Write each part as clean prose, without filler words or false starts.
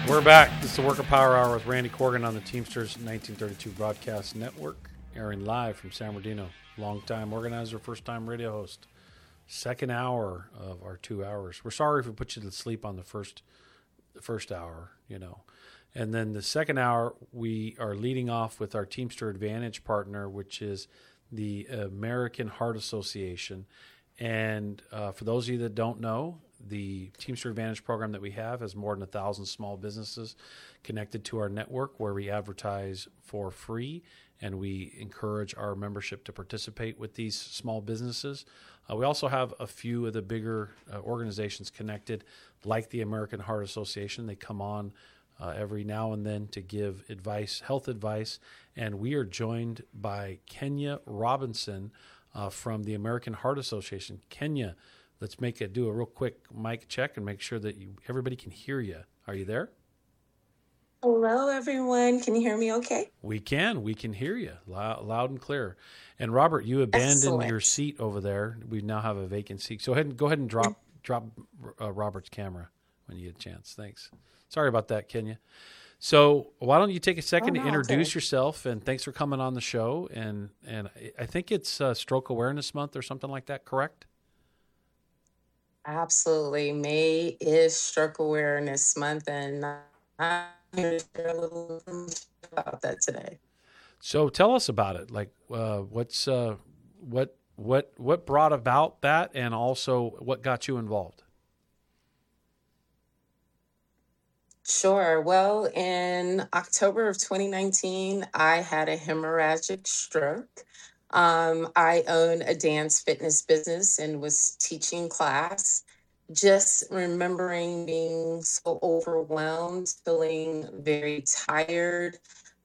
We're back. This is the Worker Power Hour with Randy Corgan on the Teamsters 1932 Broadcast Network, airing live from San Bernardino. Long-time organizer, first-time radio host. Second hour of our 2 hours. We're sorry if we put you to sleep on the first hour, And then the second hour, we are leading off with our Teamster Advantage partner, which is the American Heart Association. And for those of you that don't know, the Teamster Advantage program that we have has more than 1,000 small businesses connected to our network where we advertise for free, and we encourage our membership to participate with these small businesses. We also have a few of the bigger organizations connected, like the American Heart Association. They come on every now and then to give advice, health advice, and we are joined by Kenya Robinson from the American Heart Association. Kenya, let's do a real quick mic check and make sure that everybody can hear you. Are you there? Hello, everyone. Can you hear me okay? We can hear you loud and clear. And Robert, you abandoned your seat over there. We now have a vacant seat. So go ahead and drop Robert's camera when you get a chance. Thanks. Sorry about that, Kenya. So why don't you take a second to introduce yourself, and thanks for coming on the show. And I think it's Stroke Awareness Month or something like that, correct? Absolutely. May is Stroke Awareness Month, and I'm here to share a little information about that today. So tell us about it. Like, what brought about that, and also what got you involved? Sure. Well, in October of 2019, I had a hemorrhagic stroke. I own a dance fitness business and was teaching class. Just remembering being so overwhelmed, feeling very tired,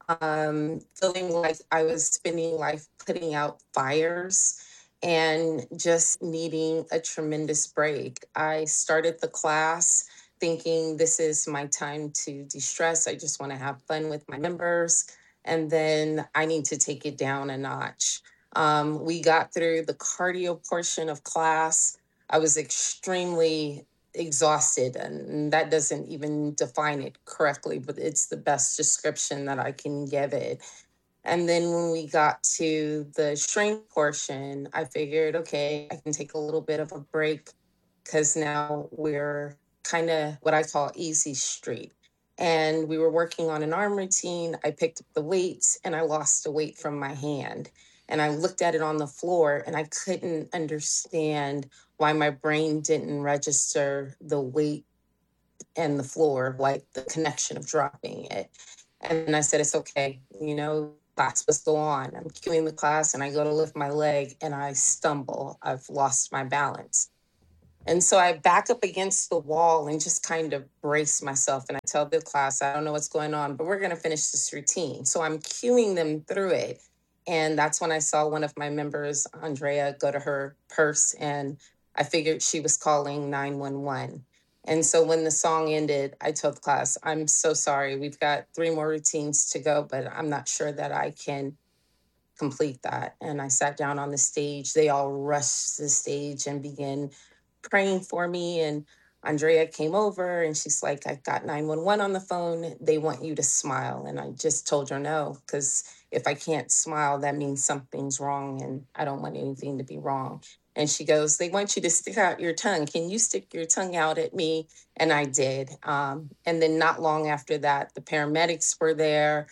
feeling like I was spending life putting out fires and just needing a tremendous break. I started the class thinking this is my time to de-stress. I just want to have fun with my members. And then I need to take it down a notch. We got through the cardio portion of class. I was extremely exhausted, and that doesn't even define it correctly, but it's the best description that I can give it. And then when we got to the strength portion, I figured, okay, I can take a little bit of a break because now we're kind of what I call easy street. And we were working on an arm routine. I picked up the weights and I lost the weight from my hand. And I looked at it on the floor and I couldn't understand why my brain didn't register the weight and the floor, like the connection of dropping it. And I said, it's okay. Class must go on. I'm cueing the class and I go to lift my leg and I stumble. I've lost my balance. And so I back up against the wall and just kind of brace myself. And I tell the class, I don't know what's going on, but we're going to finish this routine. So I'm cueing them through it. And that's when I saw one of my members, Andrea, go to her purse. And I figured she was calling 911. And so when the song ended, I told the class, I'm so sorry. We've got 3 more routines to go, but I'm not sure that I can complete that. And I sat down on the stage. They all rushed to the stage and began praying for me. And Andrea came over and she's like, I got 911 on the phone. They want you to smile. And I just told her no, because if I can't smile, that means something's wrong and I don't want anything to be wrong. And she goes, they want you to stick out your tongue. Can you stick your tongue out at me? And I did. And then not long after that, the paramedics were there.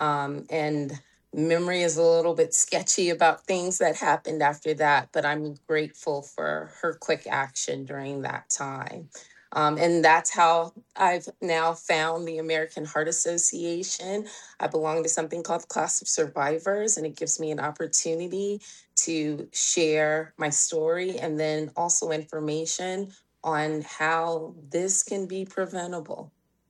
And memory is a little bit sketchy about things that happened after that, but I'm grateful for her quick action during that time. And that's how I've now found the American Heart Association. I belong to something called the Class of Survivors, and it gives me an opportunity to share my story and then also information on how this can be preventable.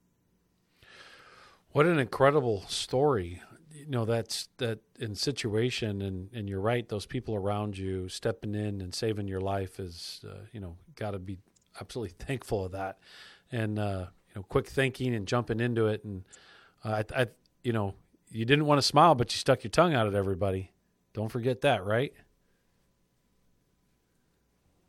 What an incredible story. That's that in situation, and you're right, those people around you stepping in and saving your life is, got to be absolutely thankful of that. And, quick thinking and jumping into it. And, you didn't want to smile, but you stuck your tongue out at everybody. Don't forget that, right?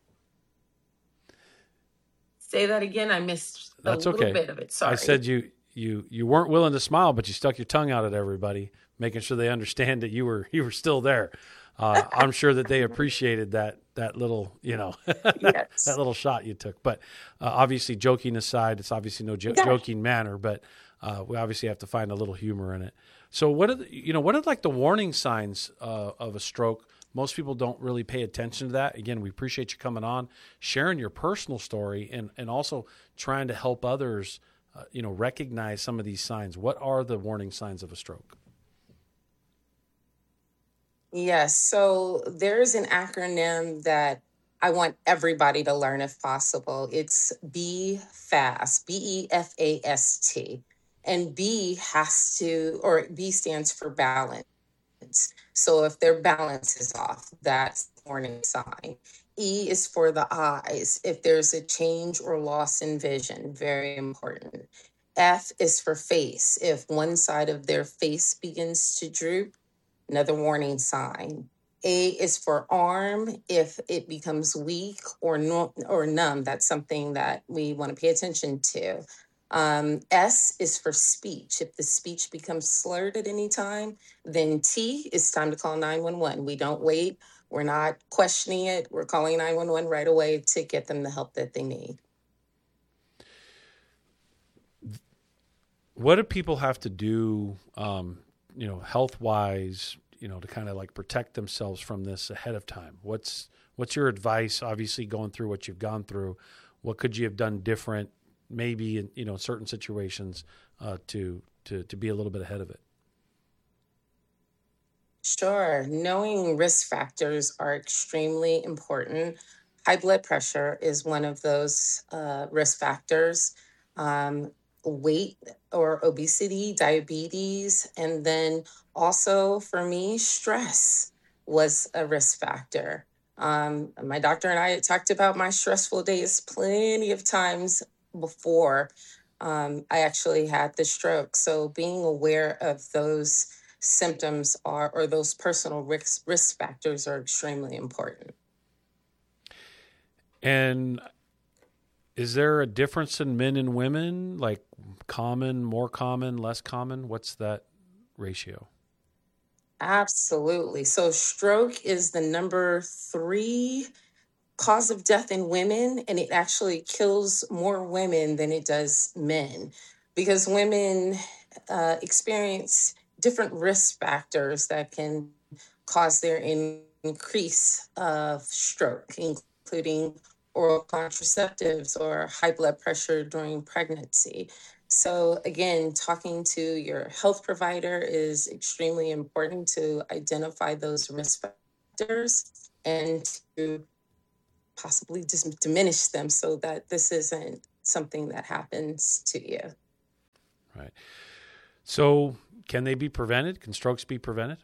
Say that again. I missed a little bit of it. Sorry. I said you you weren't willing to smile, but you stuck your tongue out at everybody, making sure they understand that you were still there. I'm sure that they appreciated that little, Yes. that little shot you took. But obviously, joking aside, it's obviously no joking manner, but we obviously have to find a little humor in it. So what are like the warning signs of a stroke? Most people don't really pay attention to that. Again, we appreciate you coming on, sharing your personal story, and also trying to help others, recognize some of these signs. What are the warning signs of a stroke? Yes, so there's an acronym that I want everybody to learn if possible. It's B FAST, BEFAST. And B stands for balance. So if their balance is off, that's a warning sign. E is for the eyes. If there's a change or loss in vision, very important. F is for face. If one side of their face begins to droop, another warning sign. A is for arm. If it becomes weak or numb, that's something that we want to pay attention to. S is for speech. If the speech becomes slurred at any time, then T is time to call 911. We don't wait. We're not questioning it. We're calling 911 right away to get them the help that they need. What do people have to do, health-wise, to kind of like protect themselves from this ahead of time? What's your advice? Obviously, going through what you've gone through, what could you have done different, maybe in certain situations, to be a little bit ahead of it? Sure. Knowing risk factors are extremely important. High blood pressure is one of those risk factors. Weight or obesity, diabetes, and then also for me, stress was a risk factor. My doctor and I had talked about my stressful days plenty of times before I actually had the stroke. So being aware of those symptoms or those personal risk factors are extremely important. And is there a difference in men and women, like common, more common, less common? What's that ratio? Absolutely. So stroke is the number 3 cause of death in women, and it actually kills more women than it does men because women experience different risk factors that can cause their increase of stroke, including oral contraceptives or high blood pressure during pregnancy. So again, talking to your health provider is extremely important to identify those risk factors and to possibly just diminish them so that this isn't something that happens to you. Right. So can they be prevented? Can strokes be prevented?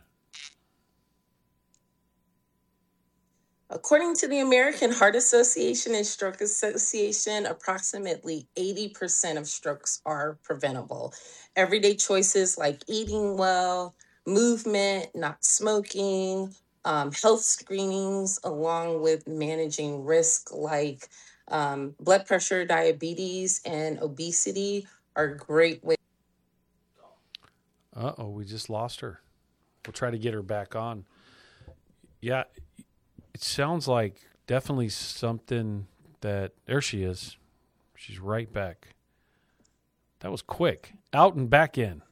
According to the American Heart Association and Stroke Association, approximately 80% of strokes are preventable. Everyday choices like eating well, movement, not smoking, health screenings, along with managing risk like blood pressure, diabetes, and obesity are great ways. Uh-oh, we just lost her. We'll try to get her back on. Yeah, it sounds like definitely something that... There she is. She's right back. That was quick. Out and back in.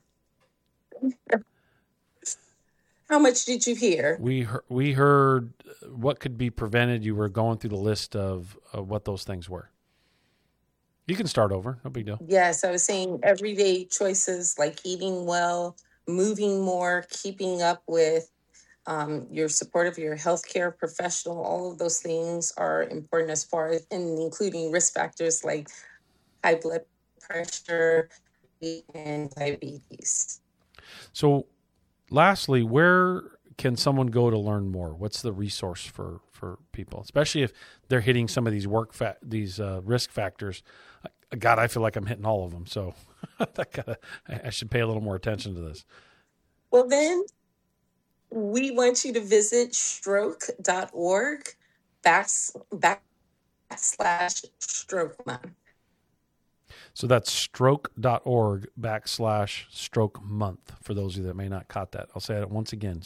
How much did you hear? We heard what could be prevented. You were going through the list of what those things were. You can start over. No big deal. Yes, I was saying everyday choices like eating well, moving more, keeping up with your support of your healthcare professional. All of those things are important as far as including risk factors like high blood pressure and diabetes. So lastly, where can someone go to learn more? What's the resource for people, especially if they're hitting some of these risk factors? God, I feel like I'm hitting all of them. So I should pay a little more attention to this. Well, then we want you to visit stroke.org /stroke month. So that's stroke.org/stroke month for those of you that may not caught that. I'll say it once again,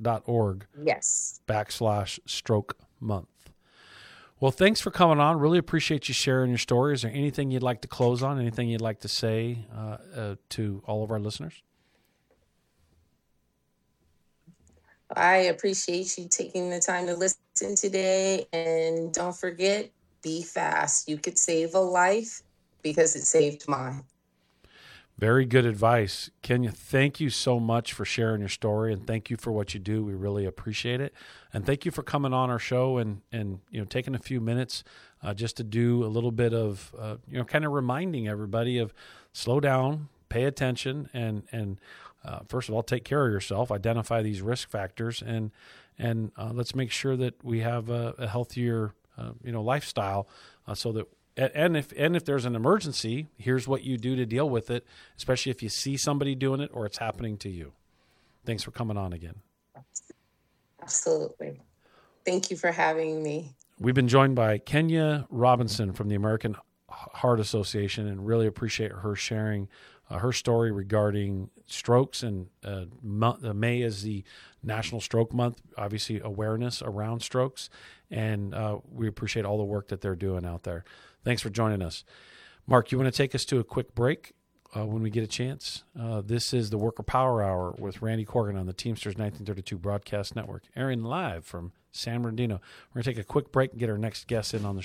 stroke.org/stroke month. Well, thanks for coming on. Really appreciate you sharing your story. Is there anything you'd like to close on? Anything you'd like to say to all of our listeners? I appreciate you taking the time to listen today. And don't forget, be fast. You could save a life because it saved mine. Very good advice. Kenya, thank you so much for sharing your story, and thank you for what you do. We really appreciate it. And thank you for coming on our show and taking a few minutes just to do a little bit of, kind of reminding everybody of slow down, pay attention, and first of all, take care of yourself, identify these risk factors, and let's make sure that we have a healthier, lifestyle so that And if there's an emergency, here's what you do to deal with it, especially if you see somebody doing it or it's happening to you. Thanks for coming on again. Absolutely. Thank you for having me. We've been joined by Kenya Robinson from the American Heart Association, and really appreciate her sharing her story regarding strokes. And May is the National Stroke Month, obviously awareness around strokes. And we appreciate all the work that they're doing out there. Thanks for joining us. Mark, you want to take us to a quick break when we get a chance? This is the Worker Power Hour with Randy Corgan on the Teamsters 1932 Broadcast Network, airing live from San Bernardino. We're going to take a quick break and get our next guest in on the show.